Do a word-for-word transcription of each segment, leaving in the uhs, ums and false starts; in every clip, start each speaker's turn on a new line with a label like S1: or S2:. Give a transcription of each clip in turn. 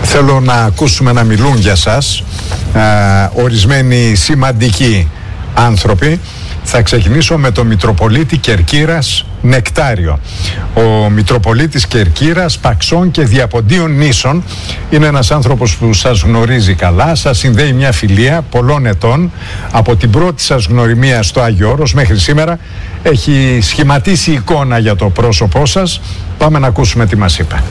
S1: Θέλω να ακούσουμε να μιλούν για σας α, ορισμένοι σημαντικοί άνθρωποι. Θα ξεκινήσω με τον Μητροπολίτη Κερκύρας Νεκτάριο. Ο Μητροπολίτης Κερκύρας, Παξών και Διαποντίων νήσων είναι ένας άνθρωπος που σας γνωρίζει καλά, σας συνδέει μια φιλία πολλών ετών. Από την πρώτη σας γνωριμία στο Άγιο Όρος μέχρι σήμερα έχει σχηματίσει εικόνα για το πρόσωπό σας. Πάμε να ακούσουμε τι μας είπε.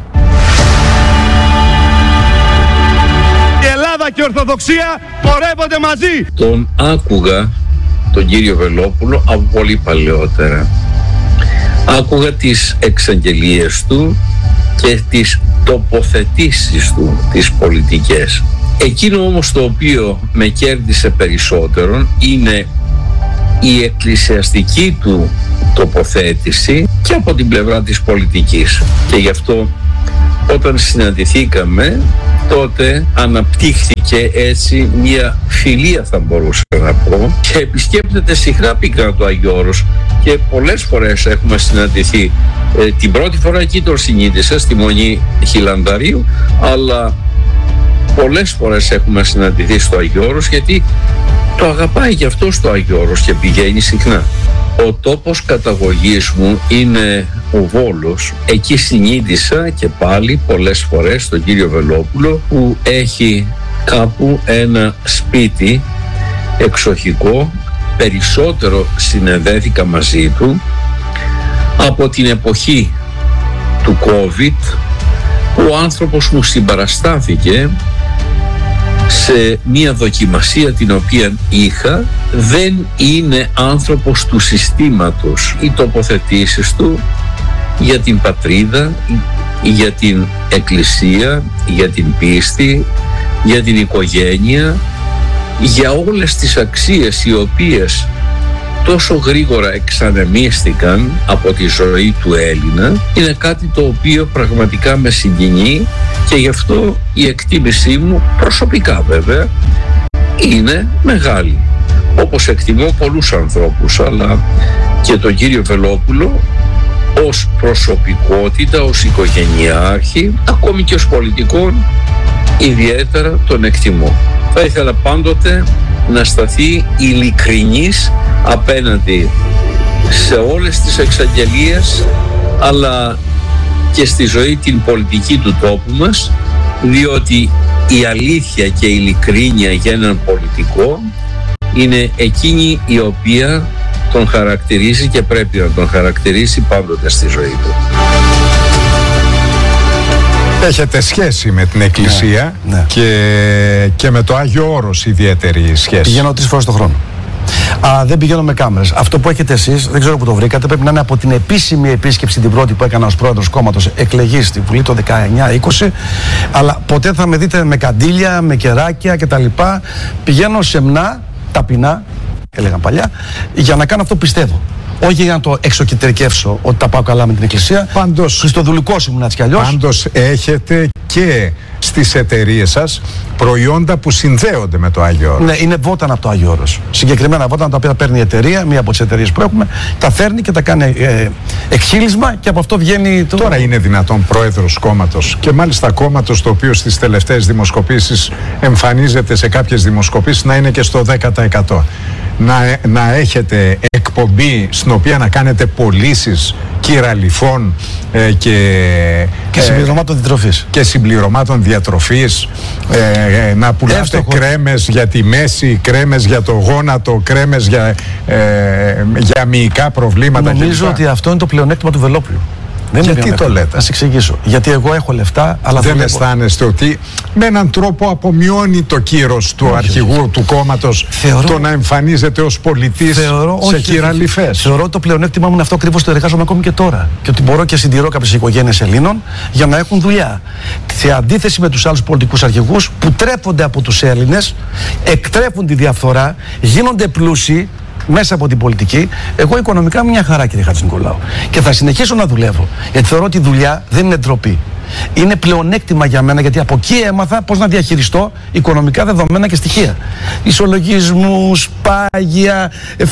S2: Η Ελλάδα και η Ορθοδοξία πορεύονται μαζί.
S3: Τον άκουγα τον κύριο Βελόπουλο από πολύ παλαιότερα. Άκουγα τις εξαγγελίες του και τις τοποθετήσεις του, τις πολιτικές. Εκείνο όμως το οποίο με κέρδισε περισσότερο είναι η εκκλησιαστική του τοποθέτηση και από την πλευρά της πολιτικής. Και γι' αυτό όταν συναντηθήκαμε, τότε αναπτύχθηκε έτσι μια φιλία, θα μπορούσα να πω, και επισκέπτεται συχνά πίκρα το Άγιο Όρος και πολλές φορές έχουμε συναντηθεί. Ε, την πρώτη φορά εκεί τον συνείδησα στη Μονή Χιλανδαρίου, αλλά πολλές φορές έχουμε συναντηθεί στο Άγιο Όρος, γιατί το αγαπάει και αυτό στο Άγιο Όρος και πηγαίνει συχνά. Ο τόπος καταγωγής μου είναι ο Βόλος. Εκεί συνείδησα και πάλι πολλές φορές τον κύριο Βελόπουλο, που έχει κάπου ένα σπίτι εξοχικό. Περισσότερο συνεδέθηκα μαζί του από την εποχή του COVID, που ο άνθρωπος μου συμπαραστάθηκε σε μία δοκιμασία την οποία είχα. Δεν είναι άνθρωπος του συστήματος. Οι τοποθετήσεις του για την πατρίδα, για την εκκλησία, για την πίστη, για την οικογένεια, για όλες τις αξίες οι οποίες τόσο γρήγορα εξανεμίστηκαν από τη ζωή του Έλληνα, είναι κάτι το οποίο πραγματικά με συγκινεί και γι' αυτό η εκτίμησή μου, προσωπικά βέβαια, είναι μεγάλη. Όπως εκτιμώ πολλούς ανθρώπους, αλλά και τον κύριο Βελόπουλο ως προσωπικότητα, ως οικογενειάρχη, ακόμη και ως πολιτικό, ιδιαίτερα τον εκτιμώ. Θα ήθελα πάντοτε να σταθεί ειλικρινής απέναντι σε όλες τις εξαγγελίες, αλλά και στη ζωή την πολιτική του τόπου μας, διότι η αλήθεια και η ειλικρίνεια για έναν πολιτικό είναι εκείνη η οποία τον χαρακτηρίζει και πρέπει να τον χαρακτηρίσει πάντοτε στη ζωή του.
S1: Έχετε σχέση με την Εκκλησία, ναι, ναι. Και, και με το Άγιο Όρος ιδιαίτερη σχέση.
S4: Πηγαίνω τρεις φορές το χρόνο. Α, δεν πηγαίνω με κάμερες. Αυτό που έχετε εσείς, δεν ξέρω που το βρήκατε, πρέπει να είναι από την επίσημη επίσκεψη την πρώτη που έκανα ως πρόεδρος κόμματος εκλεγής στη Βουλή το δεκαεννιά είκοσι. Αλλά ποτέ θα με δείτε με καντήλια, με κεράκια κτλ. Πηγαίνω σεμνά, ταπεινά, έλεγαν παλιά, για να κάνω αυτό που πιστεύω. Όχι για να το εξοκεντρικεύσω ότι τα πάω καλά με την Εκκλησία.
S1: Πάντως,
S4: χριστοδουλικός ήμουν έτσι κι αλλιώς.
S1: Πάντως έχετε και στις εταιρείες σας προϊόντα που συνδέονται με το Άγιο Όρος.
S4: Ναι, είναι βότανα από το Άγιο Όρος. Συγκεκριμένα βότανα τα οποία παίρνει η εταιρεία, μία από τις εταιρείες που έχουμε, τα φέρνει και τα κάνει ε, εκχύλισμα και από αυτό βγαίνει το...
S1: Τώρα είναι δυνατόν πρόεδρος κόμματος, και μάλιστα κόμματος το οποίο στις τελευταίες δημοσκοπήσεις εμφανίζεται σε κάποιες δημοσκοπήσεις να είναι και στο δέκα τοις εκατό. Να, να έχετε εκπομπή στην οποία να κάνετε πωλήσεις κυραλιφών ε, και,
S4: και συμπληρωμάτων ε, διατροφής.
S1: Και συμπληρωμάτων διατροφής, ε, ε, να πουλάτε Εύστοχο. κρέμες για τη μέση, κρέμες για το γόνατο, κρέμες για, ε, για μυϊκά προβλήματα.
S4: Νομίζω ότι αυτό είναι το πλεονέκτημα του Βελόπουλου. Δεν
S1: Γιατί το λέτε?
S4: Να σε εξηγήσω. Γιατί εγώ έχω λεφτά, αλλά
S1: δεν
S4: βλέπω...
S1: αισθάνεστε ότι με έναν τρόπο απομειώνει το κύρος του όχι, αρχηγού όχι. του κόμματος θεωρώ... το να εμφανίζεται ως πολιτής θεωρώ... σε κυραλιφές?
S4: Θεωρώ ότι το πλεονέκτημά μου είναι αυτό ακριβώς, το εργάζομαι ακόμη και τώρα. Και ότι μπορώ και συντηρώ κάποιες οικογένειες Ελλήνων για να έχουν δουλειά. Σε αντίθεση με τους άλλους πολιτικούς αρχηγούς που τρέφονται από τους Έλληνες, εκτρέφουν τη διαφθορά, γίνονται πλούσιοι μέσα από την πολιτική. Εγώ οικονομικά μια χαρά, κύριε Χατζηνικολάου. Και θα συνεχίσω να δουλεύω. Γιατί θεωρώ ότι η δουλειά δεν είναι ντροπή. Είναι πλεονέκτημα για μένα, γιατί από εκεί έμαθα πώς να διαχειριστώ οικονομικά δεδομένα και στοιχεία. Ισολογισμούς, πάγια,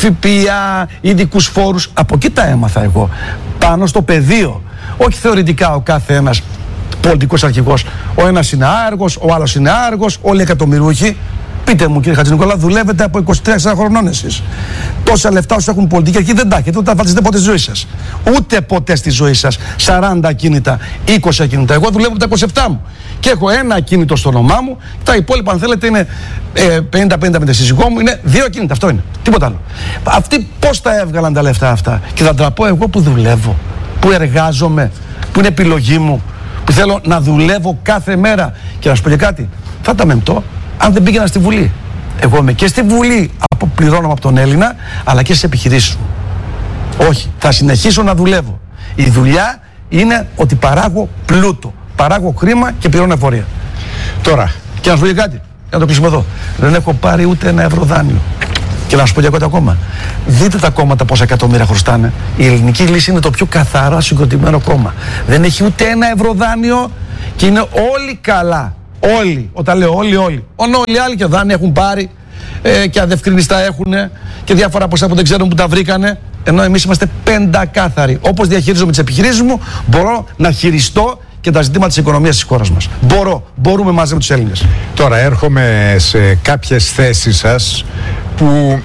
S4: ΦΠΑ, ειδικούς φόρους. Από εκεί τα έμαθα εγώ. Πάνω στο πεδίο. Όχι θεωρητικά ο κάθε ένας πολιτικός αρχηγός. Ο ένας είναι άεργος, ο άλλος είναι άεργος, όλοι εκατομμυρούχοι. Πείτε μου, κύριε Χατζηνικολάου, δουλεύετε από είκοσι τέσσερα χρονών εσείς. Τόσα λεφτά όσο έχουν πολιτική αρχή δεν τα έχετε, ούτε τα βάλετε ποτέ στη ζωή σας. Ούτε ποτέ στη ζωή σας. σαράντα ακίνητα, είκοσι ακίνητα. Εγώ δουλεύω από τα είκοσι επτά μου. Και έχω ένα ακίνητο στο όνομά μου. Τα υπόλοιπα, αν θέλετε, είναι ε, πενήντα πενήντα με τη σύζυγό μου. Είναι δύο ακίνητα. Αυτό είναι. Τίποτα άλλο. Αυτοί πώς τα έβγαλαν τα λεφτά αυτά? Και θα τραπώ εγώ που δουλεύω, που εργάζομαι, που είναι επιλογή μου, που θέλω να δουλεύω κάθε μέρα. Και να σου πω και κάτι, θα τα μεμπτώ αν δεν πήγαινα στη Βουλή. Εγώ είμαι και στη Βουλή, από πληρώνομαι από τον Έλληνα, αλλά και στις επιχειρήσεις μου. Όχι, θα συνεχίσω να δουλεύω. Η δουλειά είναι ότι παράγω πλούτο, παράγω χρήμα και πληρώνω εφορία.
S1: Τώρα,
S4: και να σου πω και κάτι, να το κλείσουμε εδώ. Δεν έχω πάρει ούτε ένα ευρώ δάνειο. Και να σου πω και κάτι ακόμα. Δείτε τα κόμματα πόσα εκατομμύρια χρωστάνε. Η Ελληνική Λύση είναι το πιο καθαρά συγκροτημένο κόμμα. Δεν έχει ούτε ένα ευρώ δάνειο και είναι όλοι καλά. Όλοι, όταν λέω όλοι, όλοι. Ενώ όλοι οι άλλοι και δάνεια έχουν πάρει ε, και αδευκρινιστά έχουν και διάφορα ποσά που δεν ξέρουν που τα βρήκανε. Ενώ εμείς είμαστε πεντακάθαροι. Όπως διαχειρίζομαι τις επιχειρήσεις μου, μπορώ να χειριστώ και τα ζητήματα της οικονομίας της χώρας μας. Μπορώ, μπορούμε μαζί με τους Έλληνες.
S1: Τώρα έρχομαι σε κάποιες θέσεις σας που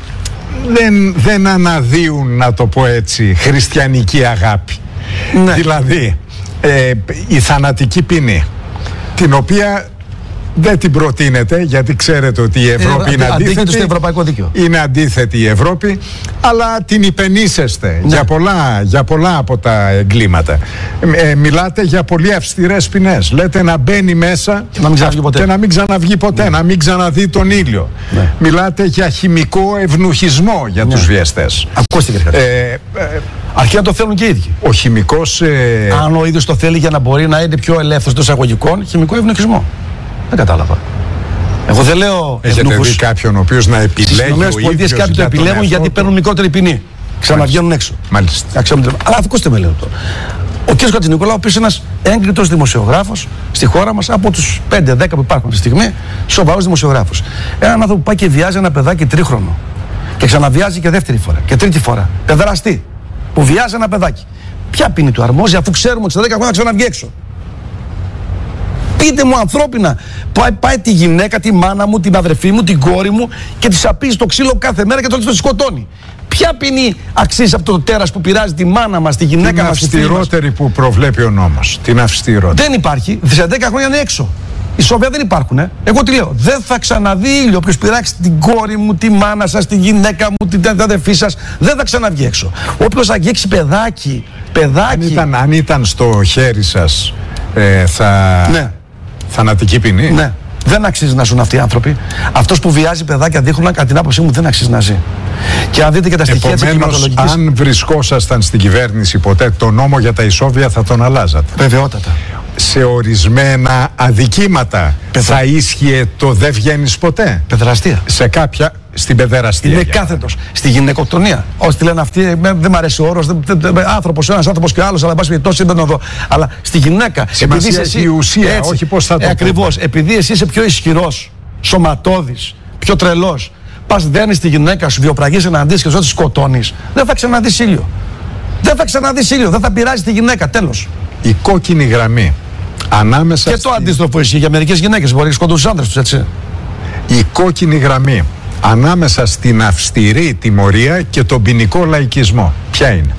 S1: δεν, δεν αναδύουν, να το πω έτσι, χριστιανική αγάπη.
S4: Ναι.
S1: Δηλαδή, ε, η θανατική ποινή, την οποία δεν την προτείνετε, γιατί ξέρετε ότι η Ευρώπη ε, είναι αντίθετη.
S4: Στο ευρωπαϊκό δίκαιο.
S1: Είναι αντίθετη η Ευρώπη, αλλά την υπενήσεστε ναι. για, πολλά, για πολλά από τα εγκλήματα. Ε, μιλάτε για πολύ αυστηρές ποινές. Λέτε να μπαίνει μέσα
S4: και να μην ξαναβγεί ποτέ,
S1: και να μην, ξαναβγεί ποτέ, ναι. να μην ξαναδεί τον ήλιο. Ναι. Μιλάτε για χημικό ευνοχισμό για ναι. τους βιαστές.
S4: Ακούστηκε. Ε, ε, Αρχικά να το θέλουν και οι ίδιοι.
S1: Ο χημικός... Ε...
S4: Αν ο ίδιος το θέλει για να μπορεί να είναι πιο ελεύθερος των εισαγωγικών, χημικό ευνοχισμό. Δεν κατάλαβα. Εγώ δεν λέω.
S1: Έχετε ευνούχους. Δει κάποιον ο οποίος να επιλέγει? Στις
S4: Ηνωμένες Πολιτείες κάποιοι το επιλέγουν γιατί του. παίρνουν μικρότερη ποινή. Ξαναβγαίνουν έξω.
S1: Μάλιστα.
S4: Αλλά ακούστε με λέω τώρα. Ο κ. Χατζηνικολάου, ο οποίος είναι ένας έγκριτος δημοσιογράφος στη χώρα μας, από τους πέντε δέκα που υπάρχουν αυτή τη στιγμή, σοβαρός δημοσιογράφος. Έναν άνθρωπο που πάει και βιάζει ένα παιδάκι τρίχρονο. Και ξαναβιάζει και δεύτερη φορά. Και τρίτη φορά. Παιδραστή. Που βιάζει ένα παιδάκι. Ποια ποινή του αρμόζει, αφού ξέρουμε ότι στα δέκα χρόνια ξαναβγεί έξω? Πείτε μου ανθρώπινα, πάει, πάει τη γυναίκα, τη μάνα μου, την αδερφή μου, την κόρη μου και τη απίζει το ξύλο κάθε μέρα και το τη σκοτώνει. Ποια ποινή αξίζει από το τέρας που πειράζει τη μάνα μας, τη γυναίκα μας?
S1: Την αυστηρότερη που προβλέπει ο νόμος. Την αυστηρότερη.
S4: Δεν υπάρχει. Σε δέκα χρόνια είναι έξω. Οι Σόβια δεν υπάρχουν. Ε. Εγώ τι λέω? Δεν θα ξαναδεί ήλιο. Όποιος πειράξει την κόρη μου, τη μάνα σας, τη γυναίκα μου, την αδερφή σας, δεν θα ξαναβγεί έξω. Όποιος αγγίξει παιδάκι, παιδάκι.
S1: Αν ήταν, αν ήταν στο χέρι σας, ε, θα.
S4: Ναι.
S1: Θανατική ποινή.
S4: Ναι. Δεν αξίζει να ζουν αυτοί οι άνθρωποι. Αυτός που βιάζει παιδάκια δείχνουν, κατά την άποψή μου, δεν αξίζει να ζει. Και αν δείτε και τα στοιχεία της κλιματολογικής.
S1: Αν βρισκόσασταν στην κυβέρνηση ποτέ, το νόμο για τα ισόβια θα τον αλλάζατε?
S4: Βεβαιότατα.
S1: Σε ορισμένα αδικήματα Πεδρα... θα ίσχυε το δεν βγαίνεις ποτέ?
S4: Παιδραστία.
S1: Σε κάποια. Στην παιδεραστία.
S4: Είναι κάθετος. Στη γυναικοκτονία. Όσοι τη λένε αυτοί, δεν μ' αρέσει ο όρος. Άνθρωπος ο ένας, άνθρωπος και ο άλλος, αλλά εν πάση περιπτώσει δεν εδώ. Αλλά στη γυναίκα.
S1: Σημασία έχει η ουσία, έτσι, όχι πώς θα το.
S4: Ακριβώς. Επειδή εσύ είσαι πιο ισχυρός, σωματώδης, πιο τρελός, πας δένεις τη γυναίκα σου, βιοπραγείς εναντίον και ζώτη σκοτώνεις, δεν θα ξαναδείς ήλιο. Δεν θα ξαναδείς ήλιο. Δεν θα πειράζει τη γυναίκα. Τέλος.
S1: Η κόκκινη γραμμή ανάμεσα.
S4: Και στη... το αντίστροφο ισχύει για μερικές γυναίκες. Μπορεί να σκοτώσουν τους άντρες τους, έτσι.
S1: Η κόκκινη γραμμή ανάμεσα στην αυστηρή τιμωρία και τον ποινικό λαϊκισμό, ποια είναι?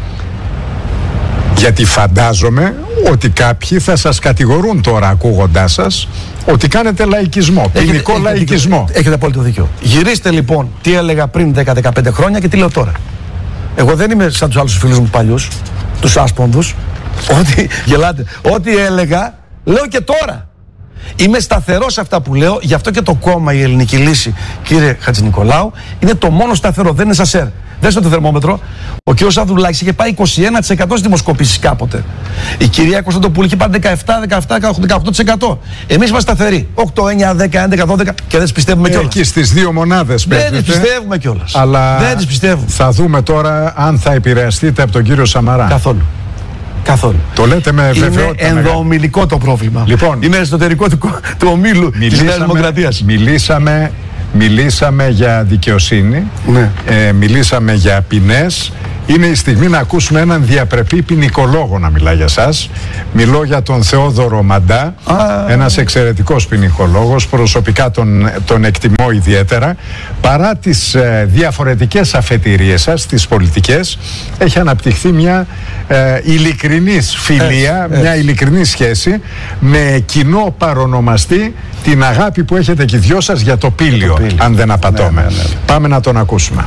S1: Γιατί φαντάζομαι ότι κάποιοι θα σας κατηγορούν τώρα, ακούγοντάς σας, ότι κάνετε λαϊκισμό, ποινικό έχετε, λαϊκισμό.
S4: Έχετε, έχετε απόλυτο δίκιο. Γυρίστε λοιπόν τι έλεγα πριν δέκα με δεκαπέντε χρόνια και τι λέω τώρα. Εγώ δεν είμαι σαν τους άλλους φίλους μου παλιούς, τους άσπονδους. Ό,τι, γελάτε, ό,τι έλεγα, λέω και τώρα. Είμαι σταθερός σε αυτά που λέω, γι' αυτό και το κόμμα η Ελληνική Λύση, κύριε Χατζηνικολάου, είναι το μόνο σταθερό, δεν είναι σασέρ. Δέστε το θερμόμετρο. Ο κ. Σαδουλάκης είχε πάει είκοσι ένα τοις εκατό στις δημοσκοπήσεις κάποτε. Η κυρία Κωνσταντοπούλη είχε πάει δεκαεπτά, δεκαεπτά, δεκαοκτώ τοις εκατό. Εμείς είμαστε σταθεροί. οκτώ, εννιά, δέκα, έντεκα, δώδεκα και δεν τις πιστεύουμε κιόλας.
S1: Εκεί στις δύο μονάδες
S4: δεν τις πιστεύουμε κιόλας.
S1: Αλλά
S4: δεν τις πιστεύουμε.
S1: Θα δούμε τώρα αν θα επηρεαστείτε από τον κύριο Σαμαρά.
S4: Καθόλου. Καθόλου.
S1: Το λέτε με βεβαιότητα.
S4: Είναι ενδοομιλικό το πρόβλημα.
S1: Λοιπόν,
S4: είναι εσωτερικό του, του ομίλου της Νέας Δημοκρατίας.
S1: Μιλήσαμε, μιλήσαμε για δικαιοσύνη,
S4: ναι.
S1: ε, μιλήσαμε για ποινές. Είναι η στιγμή να ακούσουμε έναν διαπρεπή ποινικολόγο να μιλάει για σας. Μιλώ για τον Θεόδωρο Μαντά, ah. ένας εξαιρετικός ποινικολόγος. Προσωπικά τον, τον εκτιμώ ιδιαίτερα. Παρά τις ε, διαφορετικές αφετηρίες σας, τις πολιτικές, έχει αναπτυχθεί μια ε, ειλικρινής φιλία, έτσι, μια έτσι. ειλικρινή σχέση με κοινό παρονομαστή την αγάπη που έχετε και οι δυο σας για το πήλιο, το πήλιο. αν δεν απατώμε. Ναι, ναι, ναι. Πάμε να τον ακούσουμε.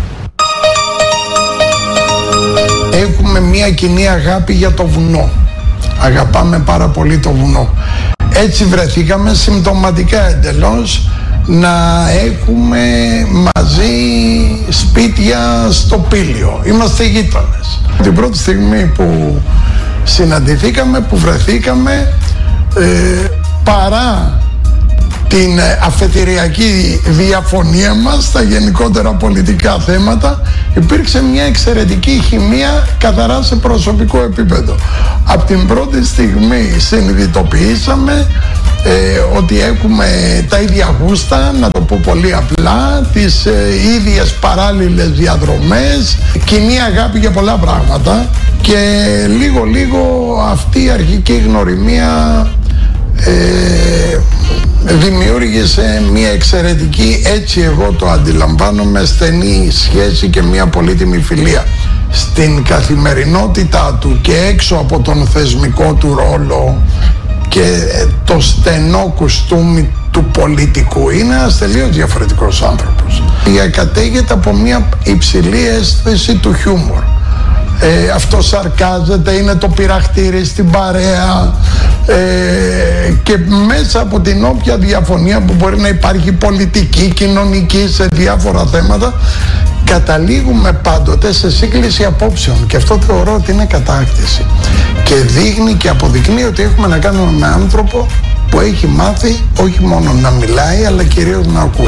S5: Έχουμε μια κοινή αγάπη για το βουνό. Αγαπάμε πάρα πολύ το βουνό. Έτσι βρεθήκαμε συμπτωματικά εντελώς να έχουμε μαζί σπίτια στο πήλιο. Είμαστε γείτονες. Την πρώτη στιγμή που συναντηθήκαμε, που βρεθήκαμε, ε, παρά την αφετηριακή διαφωνία μας στα γενικότερα πολιτικά θέματα, υπήρξε μια εξαιρετική χημεία καθαρά σε προσωπικό επίπεδο. Από την πρώτη στιγμή συνειδητοποιήσαμε ε, ότι έχουμε τα ίδια γούστα, να το πω πολύ απλά, τις ε, ίδιες παράλληλες διαδρομές, κοινή αγάπη για πολλά πράγματα, και λίγο λίγο αυτή η αρχική γνωριμία ε, δημιούργησε μια εξαιρετική, έτσι εγώ το αντιλαμβάνομαι, στενή σχέση και μια πολύτιμη φιλία. Στην καθημερινότητά του και έξω από τον θεσμικό του ρόλο και το στενό κουστούμι του πολιτικού, είναι ένας τελείως διαφορετικός άνθρωπος. Διακατέχεται από μια υψηλή αίσθηση του χιούμορ. Ε, αυτό σαρκάζεται, είναι το πειραχτήρι στην παρέα, ε, και μέσα από την όποια διαφωνία που μπορεί να υπάρχει πολιτική, κοινωνική, σε διάφορα θέματα, καταλήγουμε πάντοτε σε σύγκληση απόψεων, και αυτό θεωρώ ότι είναι κατάκτηση και δείχνει και αποδεικνύει ότι έχουμε να κάνουμε με άνθρωπο που έχει μάθει όχι μόνο να μιλάει, αλλά κυρίως να ακούει.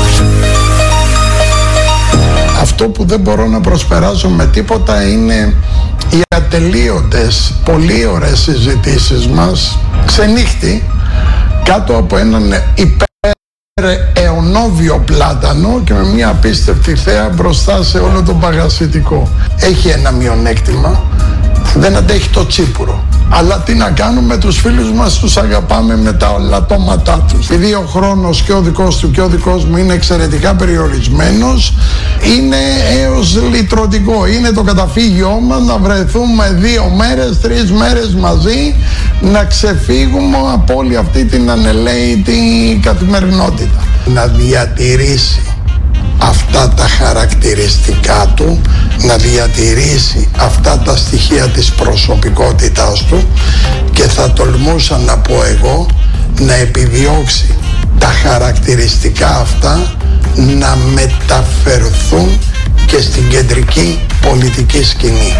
S5: Αυτό που δεν μπορώ να προσπεράσω με τίποτα είναι οι ατελείωτες, πολύ ωραίες συζητήσεις μας ξενύχτη κάτω από έναν υπεραιωνόβιο πλάτανο και με μια απίστευτη θέα μπροστά σε όλο τον παγασιτικό. Έχει ένα μειονέκτημα, δεν αντέχει το τσίπουρο. Αλλά τι να κάνουμε, τους φίλους μας τους αγαπάμε με τα ολατώματά τους. Επειδή ο χρόνος και ο δικός του και ο δικός μου είναι εξαιρετικά περιορισμένος, είναι έως λυτρωτικό. Είναι το καταφύγιό μας να βρεθούμε δύο μέρες, τρεις μέρες μαζί, να ξεφύγουμε από όλη αυτή την ανελαίτη καθημερινότητα. Να διατηρήσει αυτά τα χαρακτηριστικά του, να διατηρήσει αυτά τα στοιχεία της προσωπικότητάς του, και θα τολμούσα να πω εγώ να επιδιώξει τα χαρακτηριστικά αυτά να μεταφερθούν και στην κεντρική πολιτική σκηνή.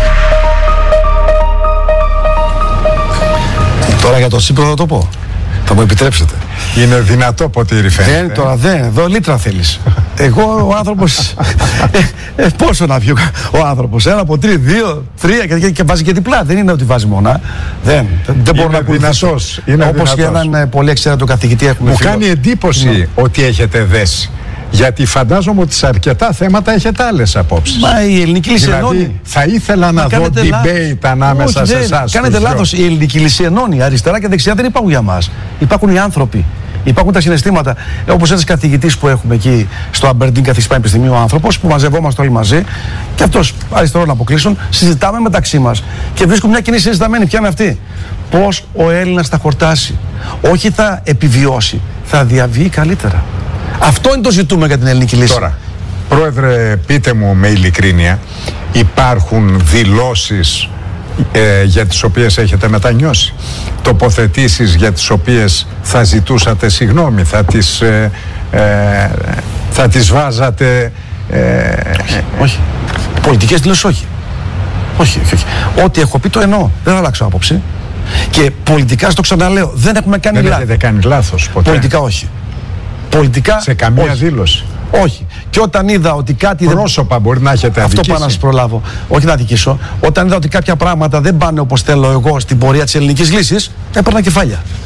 S4: Τώρα για το Τσίπρο θα το πω. Θα μου επιτρέψετε.
S1: Είναι δυνατό ποτήρι, φαίνεται.
S4: Δεν, τώρα δεν, εδώ λίτρα θέλεις. Εγώ ο άνθρωπος, ε, ε, πόσο να πιω ο άνθρωπος, ένα από τρία, δύο, τρία και, και, και βάζει και διπλά. Δεν είναι ότι βάζει μόνα. Δεν, δεν μπορώ να
S1: δυνατό.
S4: Όπως και έναν πολύ εξαίρετο καθηγητή έχουμε.
S1: Μου φίλο. Κάνει εντύπωση ναι. ότι έχετε δέσει. Γιατί φαντάζομαι ότι σε αρκετά θέματα έχετε άλλες απόψεις.
S4: Μα η ελληνική λύση
S1: δηλαδή,
S4: ενώνει.
S1: Θα ήθελα να δω debate λάθος. ανάμεσα
S4: Όχι,
S1: σε εσάς.
S4: Κάνετε λάθος. Η ελληνική λύση ενώνει. Αριστερά και δεξιά δεν υπάρχουν για μας. Υπάρχουν οι άνθρωποι. Υπάρχουν τα συναισθήματα. Ε, όπως ένας καθηγητής που έχουμε εκεί στο Αμπερντίν Καθηγητής Πανεπιστημίου, ο άνθρωπος που μαζευόμαστε όλοι μαζί, και αυτός αριστερό να αποκλείσουν, συζητάμε μεταξύ μας και βρίσκουμε μια κοινή συζηταμένη. Ποια είναι αυτή? Πώς ο Έλληνας θα χορτάσει. Όχι θα επιβιώσει, θα διαβιεί καλύτερα. Αυτό είναι το ζητούμε για την ελληνική λύση.
S1: Τώρα, Πρόεδρε, πείτε μου με ειλικρίνεια, υπάρχουν δηλώσεις ε, για τις οποίες έχετε μετανιώσει, τοποθετήσεις για τις οποίες θα ζητούσατε συγγνώμη, θα τις, ε, ε, θα τις βάζατε... Ε,
S4: όχι, όχι. Πολιτικές δηλώσεις όχι. Όχι, όχι, όχι. Ό,τι έχω πει το εννοώ. Δεν θα αλλάξω άποψη. Και πολιτικά, στο ξαναλέω, δεν έχουμε κάνει λάθος.
S1: Δεν έχετε κάνει λάθος ποτέ.
S4: Πολιτικά όχι. Πολιτικά,
S1: σε καμία
S4: όχι.
S1: δήλωση.
S4: Όχι. Και όταν είδα ότι κάτι.
S1: Πρόσωπα δεν... μπορεί να έχετε αδικήσει.
S4: Αυτό πάω να σας προλάβω. Όχι να αδικήσω. Όταν είδα ότι κάποια πράγματα δεν πάνε όπως θέλω εγώ στην πορεία της ελληνικής λύσης, έπαιρνα κεφάλια.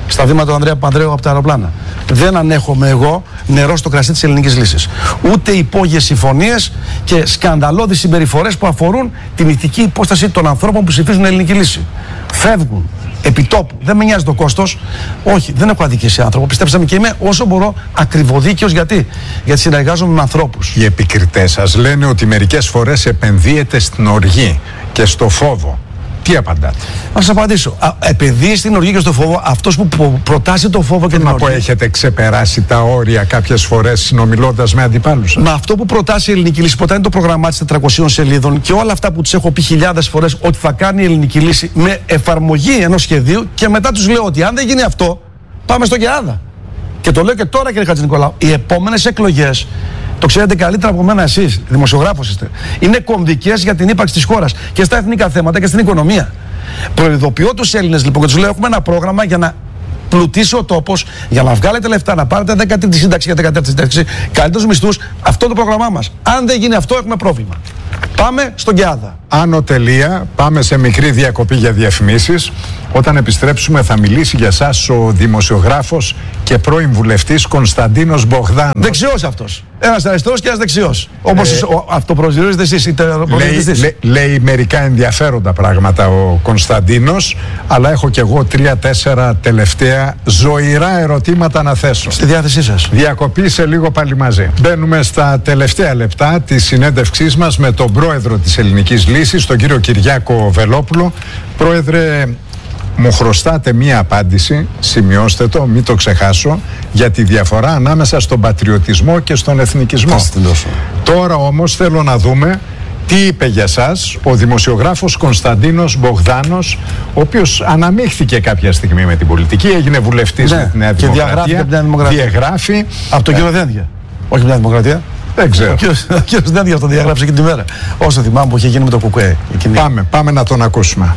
S4: στα βήματα του Ανδρέα Παπανδρέου από τα αεροπλάνα. Δεν ανέχομαι εγώ νερό στο κρασί της ελληνικής λύσης. Ούτε υπόγειες συμφωνίες και σκανδαλώδεις συμπεριφορές που αφορούν την ηθική υπόσταση των ανθρώπων που ψηφίζουν ελληνική λύση. Φεύγουν επιτόπου. Δεν με νοιάζει το κόστος. Όχι, δεν έχω αδικήσει άνθρωπο. Πιστέψτε με, και είμαι όσο μπορώ ακριβοδίκαιος. Γιατί? Γιατί συνεργάζομαι με ανθρώπους.
S1: Οι επικριτές σας λένε ότι μερικές φορές επενδύεται στην οργή και στο φόβο. Τι απαντάτε?
S4: Να σας απαντήσω. Επενδύει στην οργή και στο φόβο αυτός που προτάσει το φόβο και την οργή.
S1: Μα που έχετε ξεπεράσει τα όρια κάποιες φορές συνομιλώντας με αντιπάλους σας.
S4: Μα αυτό που προτάσει η ελληνική λύση, ποτέ είναι το πρόγραμμά της τετρακοσίων σελίδων και όλα αυτά που τους έχω πει χιλιάδες φορές ότι θα κάνει η ελληνική λύση με εφαρμογή ενός σχεδίου, και μετά τους λέω ότι αν δεν γίνει αυτό, πάμε στο ΚΕΑΔΑ. Και το λέω και τώρα, κύριε Χατζηνικολάου, οι επόμενες εκλογές, το ξέρετε καλύτερα από μένα εσείς, δημοσιογράφος είστε, είναι κομβικές για την ύπαρξη της χώρας και στα εθνικά θέματα και στην οικονομία. Προειδοποιώ τους Έλληνες λοιπόν και τους λέω: έχουμε ένα πρόγραμμα για να πλουτίσει ο τόπος, για να βγάλετε λεφτά, να πάρετε δέκατη σύνταξη για δεκατέτη σύνταξη, καλύτερους μισθούς. Αυτό είναι το πρόγραμμά μας. Αν δεν γίνει αυτό, έχουμε πρόβλημα. Πάμε στον ΚΕΑΔΑ.
S1: Άνω τελεία, πάμε σε μικρή διακοπή για διαφημίσεις. Όταν επιστρέψουμε θα μιλήσει για σας ο δημοσιογράφος και πρώην βουλευτής Κωνσταντίνος Μπογδάνος.
S4: Δεξιός αυτός. Ένας αριστερός και ένας δεξιός. Όπως ε, αυτοπροσδιορίζετε εσείς.
S1: Λέει, λέ, λέει μερικά ενδιαφέροντα πράγματα ο Κωνσταντίνος, αλλά έχω κι εγώ τρία-τέσσερα τελευταία ζωηρά ερωτήματα να θέσω.
S4: Στη διάθεσή σας.
S1: Διακοπή σε λίγο πάλι μαζί. Μπαίνουμε στα τελευταία λεπτά της συνέντευξής μας με τον πρόεδρο της Ελληνικής Λύσης, τον κύριο Κυριάκο Βελόπουλο. Πρόεδρε, μου χρωστάτε μία απάντηση, σημειώστε το, μην το ξεχάσω, για τη διαφορά ανάμεσα στον πατριωτισμό και στον εθνικισμό. Τώρα όμως θέλω να δούμε τι είπε για σας ο δημοσιογράφος Κωνσταντίνος Μπογδάνος, ο οποίος αναμίχθηκε κάποια στιγμή με την πολιτική, έγινε βουλευτής ναι, με τη Νέα
S4: και
S1: Δημοκρατία,
S4: Δημοκρατία.
S1: διαγράφει
S4: από τον κύριο Δένδια. Όχι με την Δημοκρατία.
S1: Δεν ξέρω.
S4: Ο κύριος Δένδια το διαγράψε εκείνη τη μέρα. Όσο θυμάμαι που είχε γίνει με το ΚΚΕ.
S1: Πάμε, πάμε να τον ακούσουμε.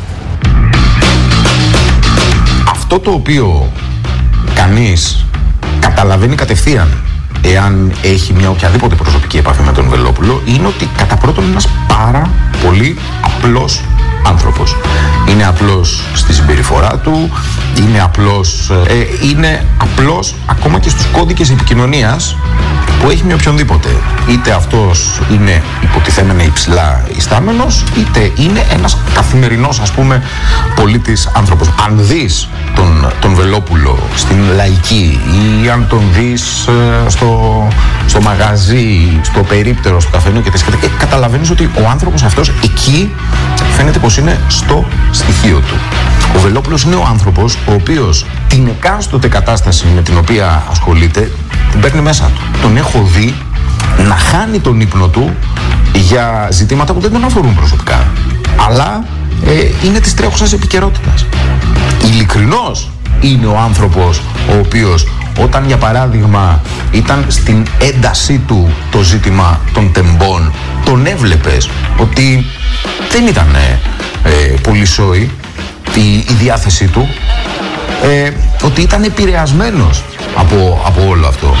S6: Αυτό το οποίο κανείς καταλαβαίνει κατευθείαν εάν έχει μια οποιαδήποτε προσωπική επαφή με τον Βελόπουλο είναι ότι κατά πρώτον είναι ένας πάρα πολύ απλός άνθρωπος. Είναι απλός στη συμπεριφορά του, είναι απλός, ε, είναι απλός ακόμα και στους κώδικες επικοινωνίας που έχει με οποιονδήποτε. Είτε αυτός είναι υποτιθέμενα υψηλά ιστάμενος, είτε είναι ένας καθημερινός, ας πούμε, πολίτης άνθρωπος. Αν δεις τον, τον Βελόπουλο στην Λαϊκή ή αν τον δεις ε, στο, στο μαγαζί, στο περίπτερο, στο καφενείο και τα σχετικά, ε, καταλαβαίνεις ότι ο άνθρωπος αυτός εκεί φαίνεται πως είναι στο στοιχείο του. Ο Βελόπουλος είναι ο άνθρωπος ο οποίος την εκάστοτε κατάσταση με την οποία ασχολείται την παίρνει μέσα του. Τον έχω δει να χάνει τον ύπνο του για ζητήματα που δεν τον αφορούν προσωπικά, αλλά ε, είναι της τρέχουσας επικαιρότητας. Ειλικρινός είναι ο άνθρωπος ο οποίος όταν για παράδειγμα ήταν στην έντασή του το ζήτημα των τεμπών, τον έβλεπες ότι δεν ήταν ε, πολύ σόη η, η διάθεσή του, ε, ότι ήταν επηρεασμένος από, από όλο αυτό.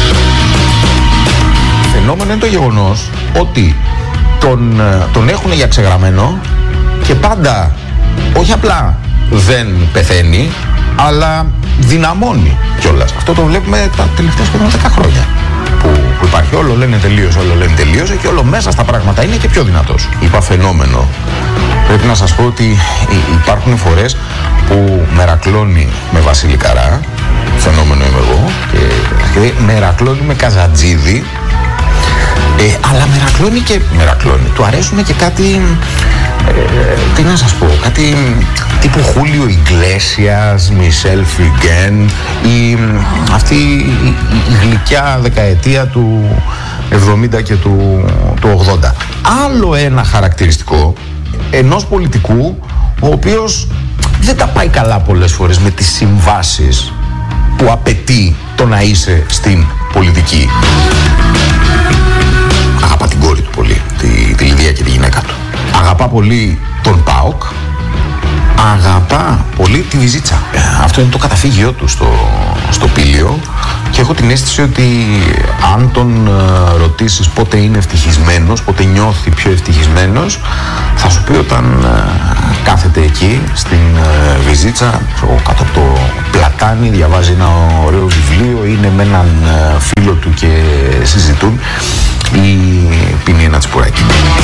S6: Φαινόμενο είναι το γεγονός ότι τον, τον έχουν για ξεγραμμένο και πάντα όχι απλά δεν πεθαίνει, αλλά δυναμώνει κιόλας. Αυτό το βλέπουμε τα τελευταία σχεδόν δέκα χρόνια που, που υπάρχει. Όλο λένε τελείωσε, όλο λένε τελείωσε και όλο μέσα στα πράγματα είναι και πιο δυνατός. Είπα φαινόμενο. Πρέπει να σας πω ότι υπάρχουν φορές που μερακλώνει με Βασίλη Καρά, φαινόμενο είμαι εγώ, και, και μερακλώνει με Καζατζίδη, ε, αλλά μερακλώνει και μερακλώνει. Του αρέσουν και κάτι, ε, τι να σας πω, κάτι τύπου Χούλιο Ιγκλέσιας, Μισελ Φιγκέν, η, αυτή η, η, η γλυκιά δεκαετία του εβδομήντα και του, του ογδόντα. Άλλο ένα χαρακτηριστικό ενός πολιτικού ο οποίος δεν τα πάει καλά πολλές φορές με τις συμβάσεις που απαιτεί το να είσαι στην πολιτική. Αγαπά την κόρη του πολύ, τη, τη Λιδία και τη γυναίκα του. Αγαπά πολύ τον ΠΑΟΚ. Αγαπά πολύ τη Βυζίτσα. Αυτό είναι το καταφύγιό του στο, στο Πήλιο και έχω την αίσθηση ότι αν τον uh, ρωτήσεις πότε είναι ευτυχισμένος, πότε νιώθει πιο ευτυχισμένος, θα σου πει όταν uh, κάθεται εκεί στην uh, Βυζίτσα, κάτω από το πλατό κάνει, διαβάζει ένα ωραίο βιβλίο, είναι με έναν φίλο του και συζητούν ή πίνει ένα τσιπουράκι.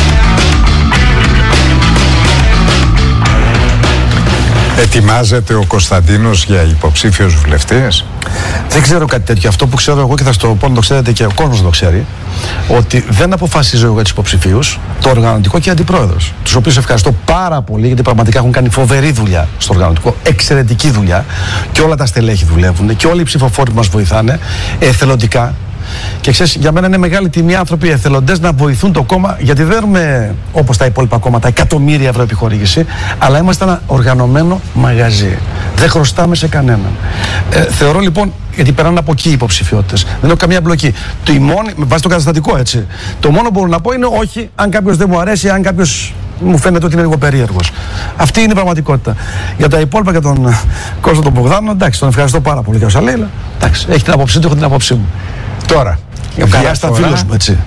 S1: Ετοιμάζεται ο Κωνσταντίνος για υποψήφιος βουλευτής?
S4: Δεν ξέρω κάτι τέτοιο. Αυτό που ξέρω εγώ και θα στο πω να το ξέρετε και ο κόσμος να το ξέρει, ότι δεν αποφασίζω εγώ για τους υποψηφίους, το οργανωτικό και αντιπρόεδρος. Τους οποίους ευχαριστώ πάρα πολύ, γιατί πραγματικά έχουν κάνει φοβερή δουλειά στο οργανωτικό, εξαιρετική δουλειά, και όλα τα στελέχη δουλεύουν και όλοι οι ψηφοφόροι που μας βοηθάνε εθελοντικά. Και ξέρεις, για μένα είναι μεγάλη τιμή άνθρωποι εθελοντές να βοηθούν το κόμμα, γιατί δεν έχουμε όπως τα υπόλοιπα κόμματα εκατομμύρια ευρώ επιχορήγηση, αλλά είμαστε ένα οργανωμένο μαγαζί. Δεν χρωστάμε σε κανέναν. Ε, θεωρώ λοιπόν, γιατί περνάνε από εκεί οι υποψηφιότητες, δεν έχω καμία μπλοκή. Το μόνη, με βάση το καταστατικό, έτσι. Το μόνο που μπορώ να πω είναι όχι, αν κάποιος δεν μου αρέσει, αν κάποιος μου φαίνεται ότι είναι λίγο περίεργος. Αυτή είναι η πραγματικότητα. Για τα υπόλοιπα, για τον Κώστα τον Μπογδάνο, εντάξει, τον ευχαριστώ πάρα πολύ για όσα λέει. Εντάξει, έχει την άποψή του, έχω την άποψή μου.
S1: Τώρα,
S4: ο Καράς ήταν φίλος μου, έτσι.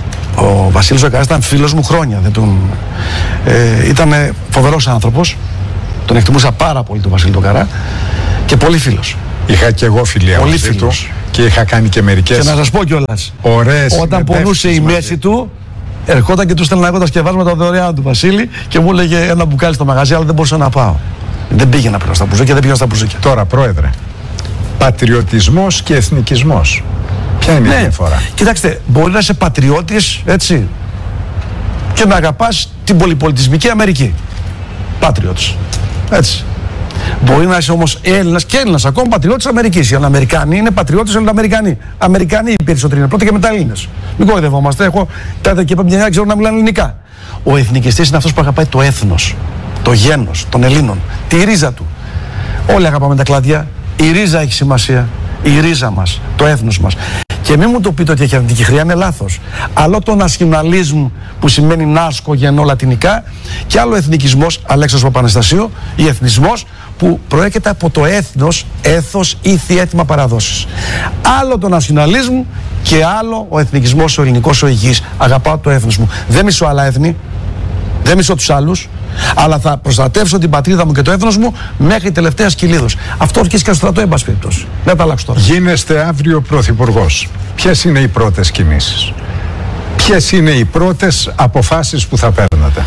S4: Ο Βασίλης ο Καράς ήταν φίλος μου χρόνια. Δεν τον... ε, ήταν φοβερός άνθρωπος. Τον εκτιμούσα πάρα πολύ τον Βασίλη τον Καρά και πολύ φίλος.
S1: Είχα και εγώ φιλία
S4: πολύ
S1: μαζί
S4: φίλος.
S1: του και είχα κάνει και μερικές.
S4: Και να σας πω κιόλας,
S1: ωραίες,
S4: όταν πονούσε η μέση μαζί του, ερχόταν και του στέλνα εγώ τα σκευάσματα δωρεάν του Βασίλη και μου έλεγε ένα μπουκάλι στο μαγαζί, αλλά δεν μπορούσα να πάω. Δεν πήγαινα πλέον στα μπουζούκια, δεν πήγαινα στα μπουζούκια.
S1: Τώρα, Πρόεδρε, πατριωτισμός και εθνικισμός. Ποια είναι
S4: ναι,
S1: η διαφορά?
S4: Κοιτάξτε, μπορεί να είσαι πατριώτης, έτσι, και να αγαπάς την πολυπολιτισμική Αμερική. Πατριώτης. Έτσι. Μπορεί να είσαι όμως Έλληνας και Έλληνας ακόμα πατριώτης Αμερικής. Οι Αμερικάνοι είναι πατριώτες Ελληνοαμερικανοί. Αμερικανοί οι περισσότεροι είναι πρώτα και μετά Έλληνες. Μην κοροϊδευόμαστε. Έχω κάτι και μια ξέρω να μιλάνε ελληνικά. Ο εθνικιστής είναι αυτός που αγαπάει το έθνος, το γένος των Ελλήνων, τη ρίζα του. Όλοι αγαπάμε τα κλάδια. Η ρίζα έχει σημασία. Η ρίζα μας, το έθνος μας. Και μην μου το πείτε ότι έχει αρνητική χρειά, είναι λάθος. Άλλο το νασιοναλισμ που σημαίνει νάσκο γεννό λατινικά, και άλλο εθνικισμός, Αλέξανδρος Παπαναστασίου, ή εθνισμός που προέρχεται από το έθνος, έθος, ήθη, έθιμα, παραδόσεις. Άλλο το νασιοναλισμ και άλλο ο εθνικισμός, ο ελληνικός, ο υγιής. Αγαπάω το έθνος μου. Δεν μισώ άλλα έθνη, δεν μισώ τους άλλους, αλλά θα προστατεύσω την πατρίδα μου και το έθνος μου μέχρι τελευταίας κυλίδος. Αυτό ορκίζει και στο στρατό, εν πάση περιπτώσει. Δεν τα αλλάξω τώρα.
S1: Γίνεστε αύριο πρωθυπουργός. Ποιες είναι οι πρώτες κινήσεις? Ποιες είναι οι πρώτες αποφάσεις που θα παίρνετε?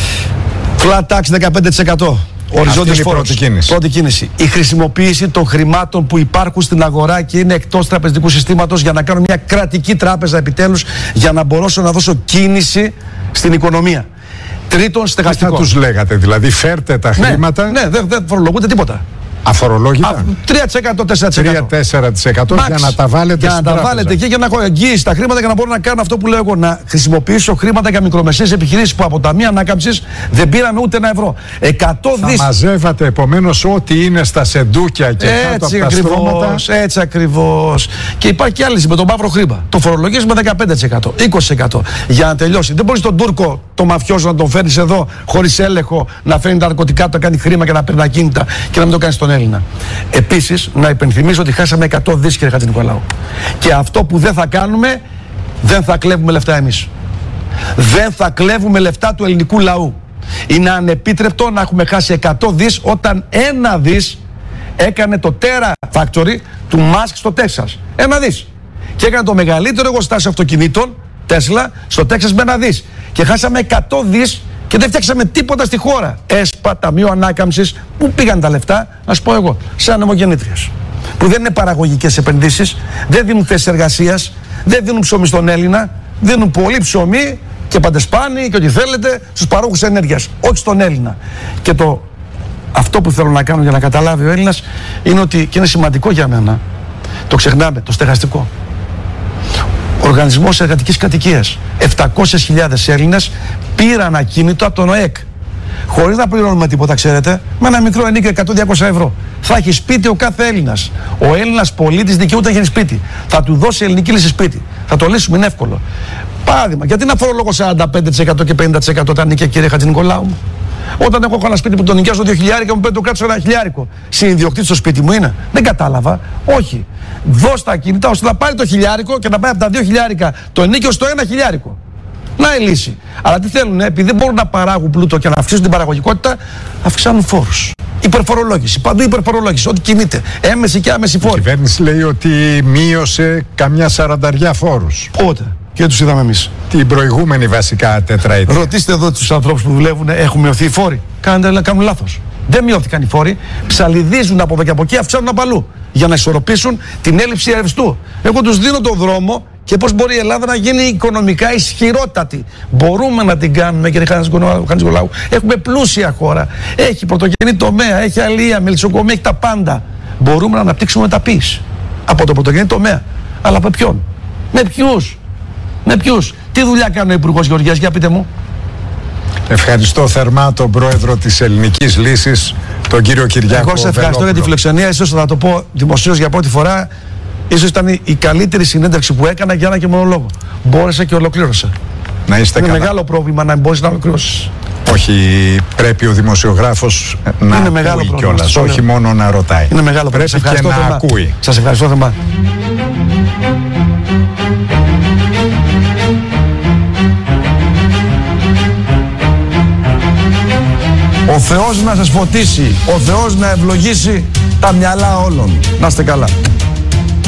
S4: Flat tax δεκαπέντε τοις εκατό. Οριζόντιος φόρος.
S1: Πρώτη κίνηση.
S4: Πρώτη κίνηση. Η χρησιμοποίηση των χρημάτων που υπάρχουν στην αγορά και είναι εκτός τραπεζικού συστήματος για να κάνω μια κρατική τράπεζα επιτέλους, για να μπορέσω να δώσω κίνηση στην οικονομία. Τρίτον, στεγαστικό.
S1: Τι θα τους λέγατε, δηλαδή φέρτε τα χρήματα?
S4: Ναι, ναι, δεν δε φορολογούνται τίποτα.
S1: Αφορολόγητα.
S4: τρία τοις εκατό, τέσσερα τοις εκατό.
S1: τρία με τέσσερα τοις εκατό για να τα βάλετε
S4: για
S1: στην
S4: να τα
S1: τράπεζα.
S4: βάλετε εκεί, για να έχω εγγύηση τα χρήματα, για να μπορώ να κάνω αυτό που λέω εγώ. Να χρησιμοποιήσω χρήματα για μικρομεσαίες επιχειρήσεις που από ταμεία ανάκαμψης δεν πήραμε ούτε ένα ευρώ. εκατό δις.
S1: Θα μαζεύατε επομένως ό,τι είναι στα σεντούκια και κάτω από τα στρώματα.
S4: Έτσι ακριβώς. Και υπάρχει και άλλη με το μαύρο χρήμα. Το φορολογείς με δεκαπέντε τοις εκατό, είκοσι τοις εκατό για να τελειώσει. Δεν μπορείς τον Τούρκο, τον μαφιόζο, να τον φέρεις εδώ χωρίς έλεγχο, να φέρνει τα ναρκωτικά, να κάνει χρήμα και να παίρνει ακίνητα και να μην το κάνει στον Έλληνα. Επίσης, να υπενθυμίσω ότι χάσαμε εκατό δις, κύριε Χατζηνικολάου. Και αυτό που δεν θα κάνουμε, δεν θα κλέβουμε λεφτά εμείς. Δεν θα κλέβουμε λεφτά του ελληνικού λαού. Είναι ανεπίτρεπτο να έχουμε χάσει εκατό δις όταν ένα δις έκανε το Terra Factory του Musk στο Τέξας. Ένα δις. Και έκανε το μεγαλύτερο εργοστάσιο αυτοκινήτων, Τέσλα, στο Τέξας με ένα δις. Και χάσαμε εκατό δις και δεν φτιάξαμε τίποτα στη χώρα. ΕΣΠΑ, Ταμείο Ανάκαμψης, πού πήγαν τα λεφτά, να σου πω εγώ, σε ανεμογεννήτριες. Που δεν είναι παραγωγικές επενδύσεις, δεν δίνουν θέσεις εργασίας, δεν δίνουν ψωμί στον Έλληνα, δίνουν πολύ ψωμί και παντεσπάνι και ό,τι θέλετε στους παρόχους ενέργειας, όχι στον Έλληνα. Και το, αυτό που θέλω να κάνω για να καταλάβει ο Έλληνας είναι ότι, και είναι σημαντικό για μένα, το ξεχνάμε, το στεγαστικό. Οργανισμός Εργατικής Κατοικίας. επτακόσιες χιλιάδες Έλληνες πήραν ακίνητο από τον ΟΕΚ. Χωρίς να πληρώνουμε τίποτα, ξέρετε, με ένα μικρό ενίκιο εκατό με διακόσια ευρώ. Θα έχει σπίτι ο κάθε Έλληνας. Ο Έλληνας πολίτης δικαιούται να γίνει σπίτι. Θα του δώσει ελληνική λύση σπίτι. Θα το λύσουμε, είναι εύκολο. Παράδειγμα, γιατί να φορολογώ σαράντα πέντε τοις εκατό και πενήντα τοις εκατό τα νίκια, κύριε Χατζηνικολάου μου? Όταν έχω ένα σπίτι που τον νοικιάζω δύο χιλιάρικα, μου παίρνει το κράτος ένα χιλιάρικο. Συνειδιοκτήτης στο σπίτι μου είναι. Δεν κατάλαβα. Όχι. Δώσ' τα ακίνητα ώστε να πάρει το χιλιάρικο και να πάει από τα δύο χιλιάρικα το ενίκιο στο ένα χιλιάρικο. Να η λύση. Αλλά τι θέλουν, επειδή δεν μπορούν να παράγουν πλούτο και να αυξήσουν την παραγωγικότητα, αυξάνουν φόρους. Υπερφορολόγηση. Παντού υπερφορολόγηση. Ό,τι κινείται. Έμεση και άμεση φόρη.
S1: Η κυβέρνηση λέει ότι μείωσε καμιά σαρανταριά φόρους.
S4: Πότε? Και τους είδαμε εμείς.
S1: Την προηγούμενη βασικά τετραετία.
S4: Ρωτήστε εδώ τους ανθρώπους που δουλεύουν, έχουν μειωθεί οι φόροι? Κάνουν, κάνουν λάθος. Δεν μειώθηκαν οι φόροι. Ψαλιδίζουν από εδώ και από εκεί, αυξάνουν από αλλού. Για να ισορροπήσουν την έλλειψη ρευστού. Εγώ τους δίνω τον δρόμο και πώς μπορεί η Ελλάδα να γίνει οικονομικά ισχυρότατη. Μπορούμε να την κάνουμε, κύριε Χατζηνικολάου. Έχουμε πλούσια χώρα. Έχει πρωτογενή τομέα, έχει αλεία, μελισσοκομεία, έχει τα πάντα. Μπορούμε να αναπτύξουμε μεταποίηση. Από το πρωτογενή τομέα. Αλλά από ποιον? Με ποιους? Με ποιους? Τι δουλειά κάνει ο Υπουργός Γεωργίας, για πείτε μου.
S1: Ευχαριστώ θερμά τον πρόεδρο της Ελληνικής Λύσης, τον κύριο Κυριάκο.
S4: Εγώ σε ευχαριστώ για τη φιλοξενία. Ίσως θα το πω δημοσίως για πρώτη φορά. Ίσως ήταν η καλύτερη συνέντευξη που έκανα για ένα και μόνο λόγο. Μπόρεσα και ολοκλήρωσα.
S1: Να είστε
S4: Είναι
S1: καλά.
S4: μεγάλο πρόβλημα να μπορείς να ολοκληρώσεις.
S1: Όχι, πρέπει ο δημοσιογράφος να
S4: Είναι μεγάλο
S1: ακούει
S4: πρόβλημα,
S1: κιόλας,
S4: το
S1: όχι
S4: λέω.
S1: μόνο να ρωτάει.
S4: Είναι μεγάλο
S1: πρέπει
S4: πρόβλημα.
S1: και να
S4: θερμά.
S1: ακούει.
S4: Σας ευχαριστώ θερμά. Ο Θεός να σας φωτίσει, ο Θεός να ευλογήσει τα μυαλά όλων. Να είστε καλά.